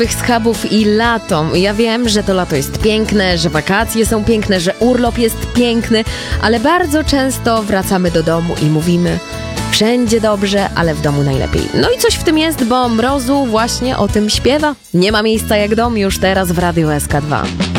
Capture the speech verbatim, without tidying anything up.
Schabów i lato. Ja wiem, że to lato jest piękne, że wakacje są piękne, że urlop jest piękny, ale bardzo często wracamy do domu i mówimy: wszędzie dobrze, ale w domu najlepiej. No i coś w tym jest, bo Mrozu właśnie o tym śpiewa. Nie ma miejsca jak dom już teraz w Radiu S K dwa.